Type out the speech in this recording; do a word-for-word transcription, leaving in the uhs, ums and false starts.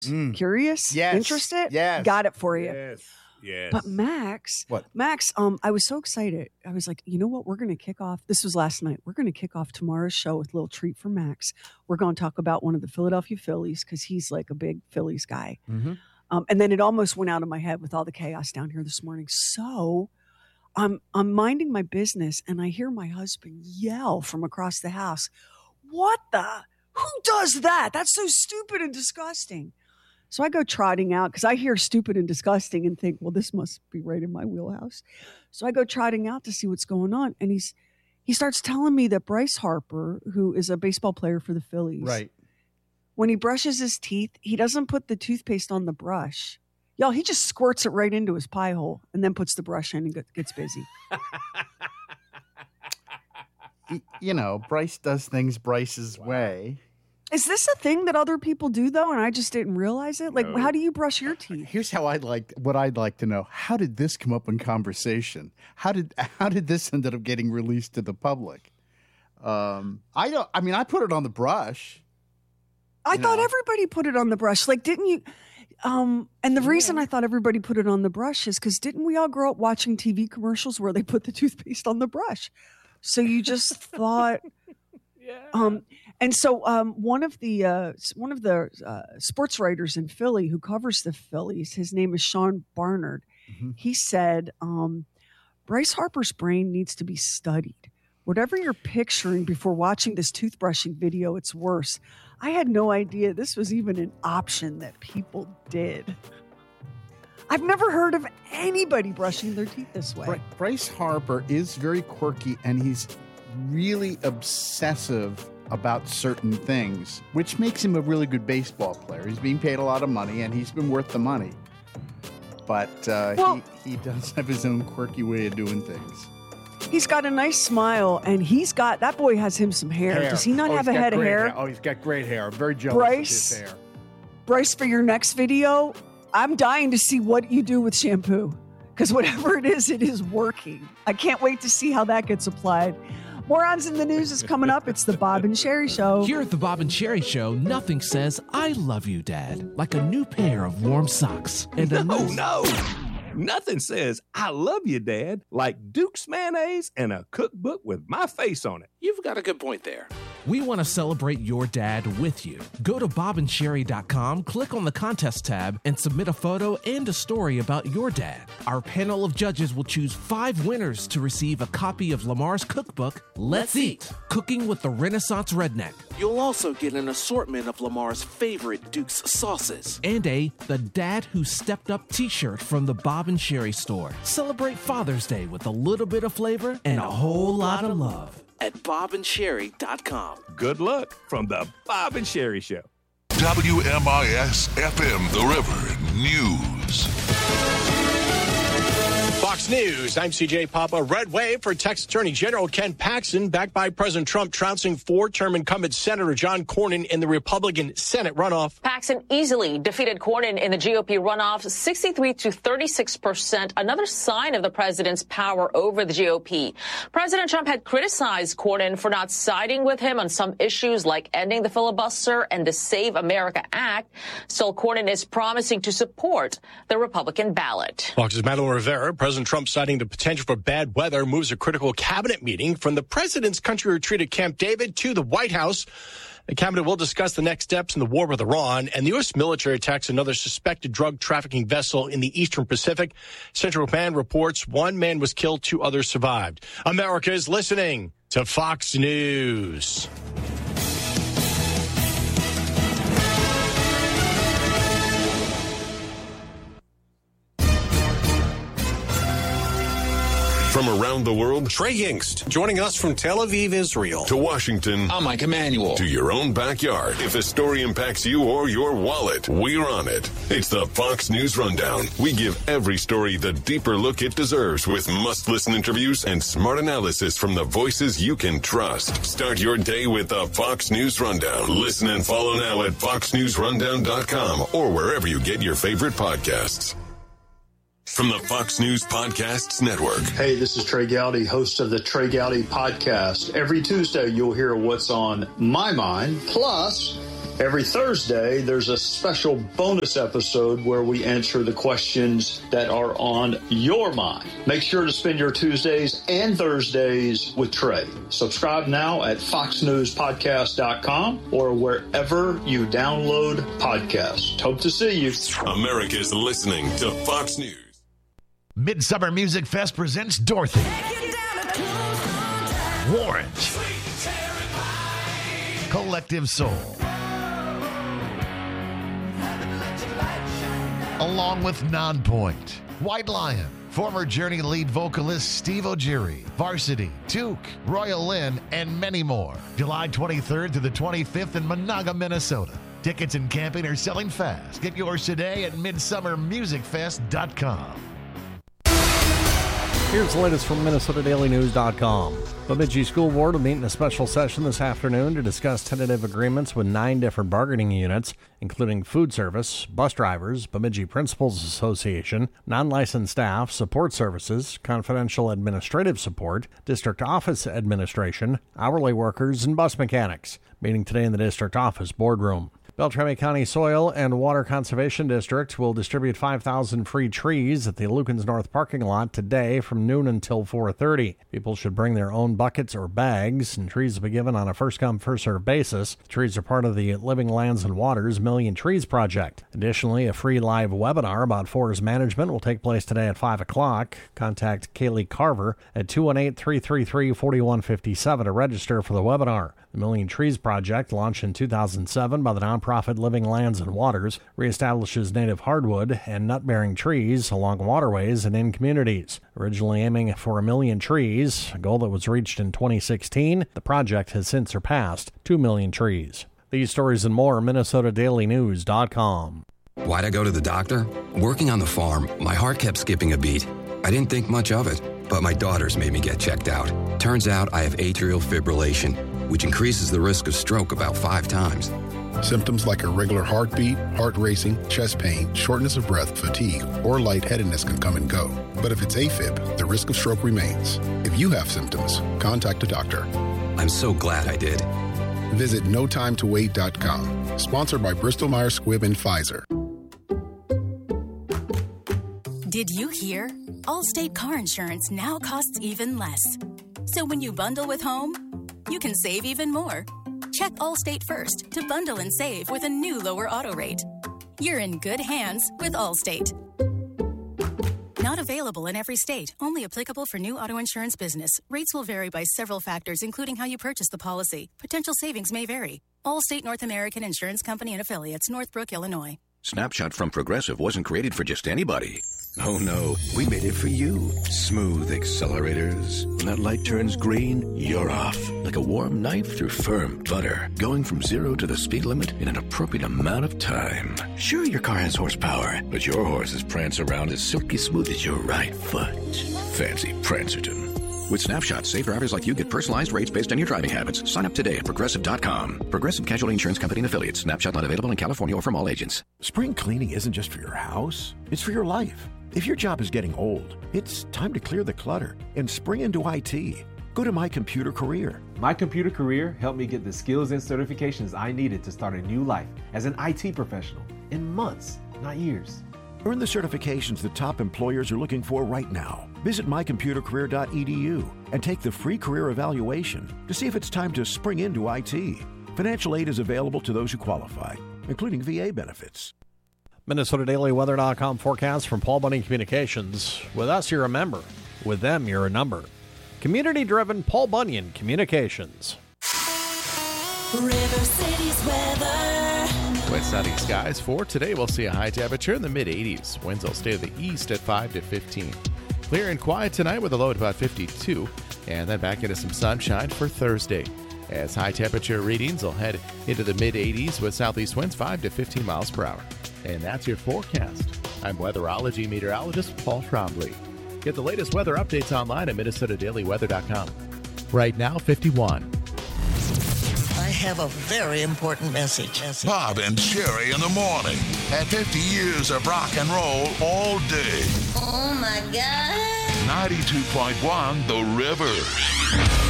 Mm. Curious? Yes. Interested? Yes. Got it for you. Yes. Yes. But Max, what? Max, um, I was so excited. I was like, you know what? We're going to kick off. This was last night. We're going to kick off tomorrow's show with a little treat for Max. We're going to talk about one of the Philadelphia Phillies because he's like a big Phillies guy. Mm-hmm. Um, and then it almost went out of my head with all the chaos down here this morning. So I'm I'm minding my business and I hear my husband yell from across the house, "What the? Who does that? That's so stupid and disgusting." So I go trotting out because I hear stupid and disgusting and think, well, this must be right in my wheelhouse. So I go trotting out to see what's going on. And he's he starts telling me that Bryce Harper, who is a baseball player for the Phillies, right, when he brushes his teeth, he doesn't put the toothpaste on the brush. Y'all, he just squirts it right into his pie hole and then puts the brush in and gets busy. You know, Bryce does things Bryce's wow. way. Is this a thing that other people do, though, and I just didn't realize it? Like, no. How do you brush your teeth? Here's how I'd like, what I'd like to know. How did this come up in conversation? How did how did this end up getting released to the public? Um, I don't. I mean, I put it on the brush. I thought know. everybody put it on the brush. Like, didn't you? Um, and the yeah. reason I thought everybody put it on the brush is because didn't we all grow up watching T V commercials where they put the toothpaste on the brush? So you just thought. Yeah. Um, and so um, one of the uh, one of the uh, sports writers in Philly who covers the Phillies, his name is Sean Barnard. Mm-hmm. He said, um, Bryce Harper's brain needs to be studied. Whatever you're picturing before watching this toothbrushing video, it's worse. I had no idea this was even an option that people did. I've never heard of anybody brushing their teeth this way. Bryce Harper is very quirky, and he's really obsessive about certain things, which makes him a really good baseball player. He's being paid a lot of money, and he's been worth the money. But uh, well, he, he does have his own quirky way of doing things. He's got a nice smile, and he's got, that boy has him some hair. hair. Does he not oh, have a head of hair? hair? Oh, he's got great hair. I'm very jealous Bryce, of his hair. Bryce, for your next video, I'm dying to see what you do with shampoo, because whatever it is, it is working. I can't wait to see how that gets applied. Morons in the News is coming up. It's the Bob and Sherry Show. Here at the Bob and Sherry Show, nothing says I love you, Dad, like a new pair of warm socks. And a no, nice- no. Nothing says I love you, Dad, like Duke's mayonnaise and a cookbook with my face on it. You've got a good point there. We want to celebrate your dad with you. Go to bob and sherry dot com, click on the contest tab, and submit a photo and a story about your dad. Our panel of judges will choose five winners to receive a copy of Lamar's cookbook, Let's Eat, Cooking with the Renaissance Redneck. You'll also get an assortment of Lamar's favorite Duke's sauces and a The Dad Who Stepped Up t-shirt from the Bob and Sherry store. Celebrate Father's Day with a little bit of flavor and a whole lot of love at bob and sherry dot com. Good luck from the Bob and Sherry Show. W M I S F M, The River News. Fox News, I'm C J Papa. Red wave for Texas Attorney General Ken Paxton, backed by President Trump, trouncing four-term incumbent Senator John Cornyn in the Republican Senate runoff. Paxton easily defeated Cornyn in the G O P runoff, sixty-three to thirty-six percent, another sign of the president's power over the G O P. President Trump had criticized Cornyn for not siding with him on some issues like ending the filibuster and the Save America Act. Still, Cornyn is promising to support the Republican ballot. Fox's Madeline Rivera, President Trump citing the potential for bad weather, moves a critical cabinet meeting from the president's country retreat at Camp David to the White House. The cabinet will discuss the next steps in the war with Iran, and the U S military attacks another suspected drug trafficking vessel in the Eastern Pacific. Central Command reports one man was killed, two others survived. America is listening to Fox News. From around the world, Trey Yingst, joining us from Tel Aviv, Israel. To Washington, I'm Mike Emanuel. To your own backyard. If a story impacts you or your wallet, we're on it. It's the Fox News Rundown. We give every story the deeper look it deserves with must-listen interviews and smart analysis from the voices you can trust. Start your day with the Fox News Rundown. Listen and follow now at fox news rundown dot com or wherever you get your favorite podcasts. From the Fox News Podcasts Network. Hey, this is Trey Gowdy, host of the Trey Gowdy Podcast. Every Tuesday, you'll hear what's on my mind. Plus, Every Thursday, there's a special bonus episode where we answer the questions that are on your mind. Make sure to spend your Tuesdays and Thursdays with Trey. Subscribe now at fox news podcast dot com or wherever you download podcasts. Hope to see you. America's listening to Fox News. Midsummer Music Fest presents Dorothy, Orange, Collective Soul, along with Nonpoint, White Lion, former Journey lead vocalist Steve O'Geary, Varsity, Duke, Royal Lynn, and many more. July twenty-third to the twenty-fifth in Monaga, Minnesota. Tickets and camping are selling fast. Get yours today at midsummer music fest dot com. Here's the latest from Minnesota Daily News dot com. Bemidji School Board will meet in a special session this afternoon to discuss tentative agreements with nine different bargaining units, including food service, bus drivers, Bemidji Principals Association, non-licensed staff, support services, confidential administrative support, district office administration, hourly workers, and bus mechanics. Meeting today in the district office boardroom. Beltrami County Soil and Water Conservation District will distribute five thousand free trees at the Lukens North parking lot today from noon until four thirty. People should bring their own buckets or bags, and trees will be given on a first-come, first-served basis. The trees are part of the Living Lands and Waters Million Trees Project. Additionally, a free live webinar about forest management will take place today at five o'clock. Contact Kaylee Carver at two one eight, three three three, four one five seven to register for the webinar. The Million Trees Project, launched in two thousand seven by the nonprofit Living Lands and Waters, reestablishes native hardwood and nut-bearing trees along waterways and in communities. Originally aiming for a million trees, a goal that was reached in twenty sixteen, the project has since surpassed two million trees. These stories and more, Minnesota Daily News dot com. Why'd I go to the doctor? Working on the farm, my heart kept skipping a beat. I didn't think much of it, but my daughters made me get checked out. Turns out I have atrial fibrillation, which increases the risk of stroke about five times. Symptoms like irregular heartbeat, heart racing, chest pain, shortness of breath, fatigue, or lightheadedness can come and go. But if it's AFib, the risk of stroke remains. If you have symptoms, contact a doctor. I'm so glad I did. Visit no time to wait dot com. Sponsored by Bristol Myers Squibb and Pfizer. Did you hear? Allstate car insurance now costs even less. So when you bundle with home, you can save even more. Check Allstate first to bundle and save with a new lower auto rate. You're in good hands with Allstate. Not available in every state. Only applicable for new auto insurance business. Rates will vary by several factors, including how you purchase the policy. Potential savings may vary. Allstate North American Insurance Company and Affiliates, Northbrook, Illinois. Snapshot from Progressive wasn't created for just anybody. Oh no, we made it for you. Smooth accelerators. When that light turns green, you're off. Like a warm knife through firm butter. Going from zero to the speed limit in an appropriate amount of time. Sure, your car has horsepower, but your horses prance around as silky smooth as your right foot. Fancy Prancerton. With Snapshot, safe drivers like you get personalized rates based on your driving habits. Sign up today at Progressive dot com. Progressive Casualty Insurance Company and Affiliates. Snapshot not available in California or from all agents. Spring cleaning isn't just for your house. It's for your life. If your job is getting old, it's time to clear the clutter and spring into I T. Go to My Computer Career. My Computer Career helped me get the skills and certifications I needed to start a new life as an I T professional in months, not years. Earn the certifications the top employers are looking for right now. Visit my computer career dot e d u and take the free career evaluation to see if it's time to spring into I T. Financial aid is available to those who qualify, including V A benefits. Minnesota Daily Weather dot com forecast from Paul Bunyan Communications. With us, you're a member. With them, you're a number. Community-driven Paul Bunyan Communications. River City's weather. With sunny skies for today, we'll see a high temperature in the mid eighties. Winds will stay to the east at five to fifteen. Clear and quiet tonight with a low at about fifty-two. And then back into some sunshine for Thursday, as high temperature readings will head into the mid eighties with southeast winds five to fifteen miles per hour. And that's your forecast. I'm weatherology meteorologist Paul Trombley. Get the latest weather updates online at Minnesota Daily Weather dot com. Right now, fifty-one. I have a very important message. Bob and Sherry in the morning. At fifty years of rock and roll all day. Oh, my God. ninety-two point one The River.